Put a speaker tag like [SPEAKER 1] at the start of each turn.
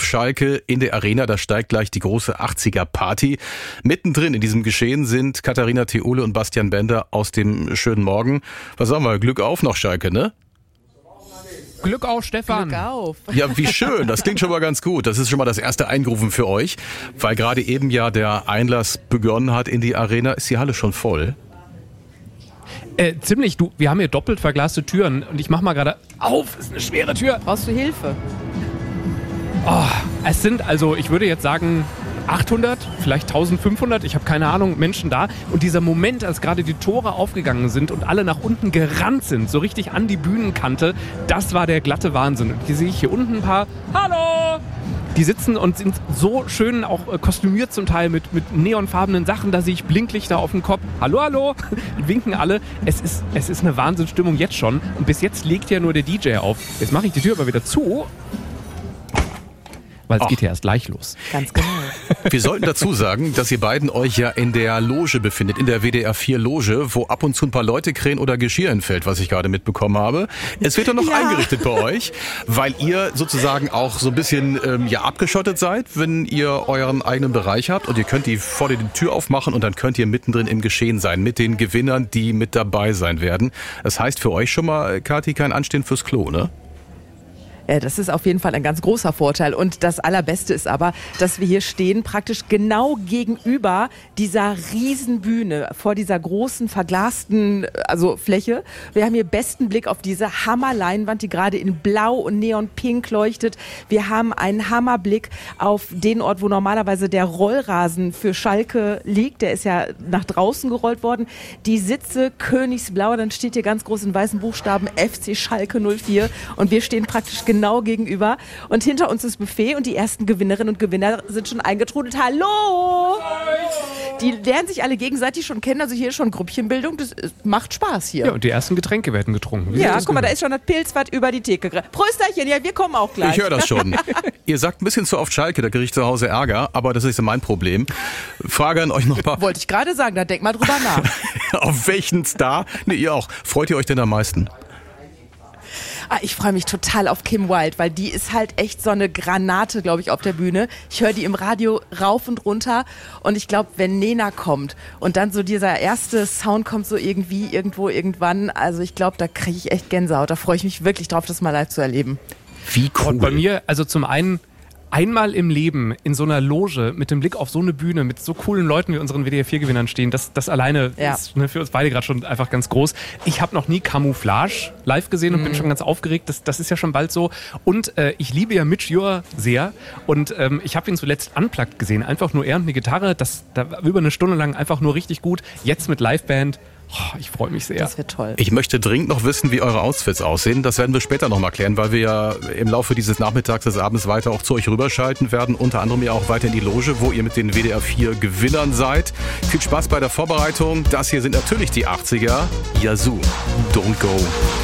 [SPEAKER 1] Schalke in der Arena. Da steigt gleich die große 80er-Party. Mittendrin in diesem Geschehen sind Katharina Theole und Bastian Bender aus dem schönen Morgen. Was sagen wir? Glück auf noch, Schalke, ne?
[SPEAKER 2] Glück auf, Stefan.
[SPEAKER 3] Glück auf.
[SPEAKER 1] Ja, wie schön. Das klingt schon mal ganz gut. Das ist schon mal das erste Eingerufen für euch. Weil gerade eben ja der Einlass begonnen hat in die Arena. Ist die Halle schon voll?
[SPEAKER 2] Ziemlich, du. Wir haben hier doppelt verglaste Türen und ich mach mal gerade auf. Ist eine schwere Tür.
[SPEAKER 3] Brauchst du Hilfe?
[SPEAKER 2] Oh, es sind also, ich würde jetzt sagen, 800, vielleicht 1500, ich habe keine Ahnung, Menschen da. Und dieser Moment, als gerade die Tore aufgegangen sind und alle nach unten gerannt sind, so richtig an die Bühnenkante, das war der glatte Wahnsinn. Und hier sehe ich hier unten ein paar, hallo! Die sitzen und sind so schön auch kostümiert zum Teil mit neonfarbenen Sachen. Da sehe ich Blinklichter auf dem Kopf. Hallo, hallo! Winken alle. Es ist eine Wahnsinnsstimmung jetzt schon. Und bis jetzt legt ja nur der DJ auf. Jetzt mache ich die Tür aber wieder zu. Weil es geht ja erst gleich los.
[SPEAKER 3] Ganz genau.
[SPEAKER 1] Wir sollten dazu sagen, dass ihr beiden euch ja in der Loge befindet, in der WDR 4 Loge, wo ab und zu ein paar Leute krähen oder Geschirr entfällt, was ich gerade mitbekommen habe. Es wird doch noch eingerichtet bei euch, weil ihr sozusagen auch so ein bisschen abgeschottet seid, wenn ihr euren eigenen Bereich habt und ihr könnt die vor die Tür aufmachen und dann könnt ihr mittendrin im Geschehen sein mit den Gewinnern, die mit dabei sein werden. Das heißt für euch schon mal, Kathi, kein Anstehen fürs Klo, ne?
[SPEAKER 3] Das ist auf jeden Fall ein ganz großer Vorteil. Und das Allerbeste ist aber, dass wir hier stehen, praktisch genau gegenüber dieser riesen Bühne, vor dieser großen verglasten Fläche. Wir haben hier besten Blick auf diese Hammerleinwand, die gerade in Blau und Neonpink leuchtet. Wir haben einen Hammerblick auf den Ort, wo normalerweise der Rollrasen für Schalke liegt. Der ist ja nach draußen gerollt worden. Die Sitze Königsblau, dann steht hier ganz groß in weißen Buchstaben FC Schalke 04. Und wir stehen praktisch genau gegenüber und hinter uns das Buffet und die ersten Gewinnerinnen und Gewinner sind schon eingetrudelt. Hallo! Die lernen sich alle gegenseitig schon kennen, also hier ist schon Grüppchenbildung, das macht Spaß hier.
[SPEAKER 2] Ja, und die ersten Getränke werden getrunken.
[SPEAKER 3] Ja, guck mal, da ist schon das Pilzwatt über die Theke. Prösterchen, ja, wir kommen auch gleich.
[SPEAKER 1] Ich höre das schon. Ihr sagt ein bisschen zu oft Schalke, da kriege ich zu Hause Ärger, aber das ist ja mein Problem. Frage an euch noch mal.
[SPEAKER 3] Wollte ich gerade sagen, da denkt mal drüber nach.
[SPEAKER 1] Auf welchen Star? Ne, ihr auch. Freut ihr euch denn am meisten?
[SPEAKER 3] Ich freue mich total auf Kim Wilde, weil die ist halt echt so eine Granate, glaube ich, auf der Bühne. Ich höre die im Radio rauf und runter und ich glaube, wenn Nena kommt und dann so dieser erste Sound kommt so irgendwie, irgendwo, irgendwann, also ich glaube, da kriege ich echt Gänsehaut. Da freue ich mich wirklich drauf, das mal live zu erleben.
[SPEAKER 1] Wie cool.
[SPEAKER 2] Und bei mir, also zum einen, einmal im Leben in so einer Loge mit dem Blick auf so eine Bühne mit so coolen Leuten wie unseren WDR 4-Gewinnern stehen, das alleine ist für uns beide gerade schon einfach ganz groß. Ich habe noch nie Camouflage live gesehen und bin schon ganz aufgeregt. Das ist ja schon bald so. Und ich liebe ja Mitch Ure sehr und ich habe ihn zuletzt unplugged gesehen. Einfach nur er und eine Gitarre. Da über eine Stunde lang einfach nur richtig gut. Jetzt mit Liveband. Oh, ich freue mich sehr.
[SPEAKER 3] Das wird toll.
[SPEAKER 1] Ich möchte dringend noch wissen, wie eure Outfits aussehen. Das werden wir später noch mal klären, weil wir ja im Laufe dieses Nachmittags, des Abends weiter auch zu euch rüberschalten werden. Unter anderem ja auch weiter in die Loge, wo ihr mit den WDR 4 Gewinnern seid. Viel Spaß bei der Vorbereitung. Das hier sind natürlich die 80er. Yazoo, Don't Go.